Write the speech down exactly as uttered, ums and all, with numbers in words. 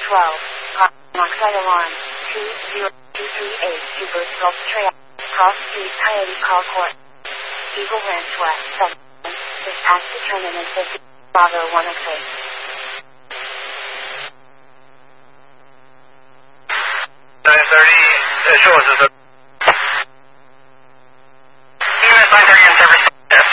twelve. Carbon monoxide alarm. two zero two three eight. Hubert Gulf Trail. Cross Street, Coyote Call Court. Eagle Ranch West. seven. Dispatch determinant fifty. Bravo one oh six. nine thirty. Visual is